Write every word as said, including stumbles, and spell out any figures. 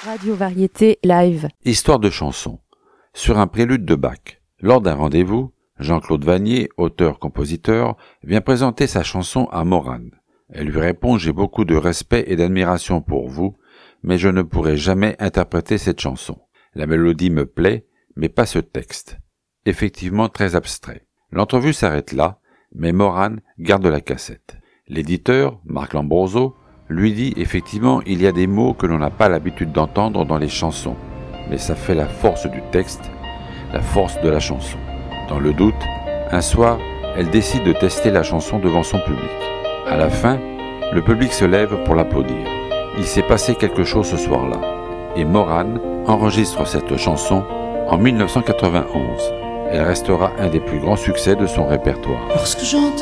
Radio Variété Live. Histoire de chanson. Sur un prélude de Bach. Lors d'un rendez-vous, Jean-Claude Vannier, auteur-compositeur, vient présenter sa chanson à Morane. Elle lui répond « J'ai beaucoup de respect et d'admiration pour vous, mais je ne pourrai jamais interpréter cette chanson. La mélodie me plaît, mais pas ce texte. » Effectivement très abstrait. L'entrevue s'arrête là, mais Morane garde la cassette. L'éditeur, Marc Lambroso, lui dit effectivement il y a des mots que l'on n'a pas l'habitude d'entendre dans les chansons, mais ça fait la force du texte, la force de la chanson. Dans le doute, un soir, elle décide de tester la chanson devant son public. À la fin, le public se lève pour l'applaudir. Il s'est passé quelque chose ce soir-là, et Morane enregistre cette chanson en mille neuf cent quatre-vingt-onze. Elle restera un des plus grands succès de son répertoire. Lorsque j'entends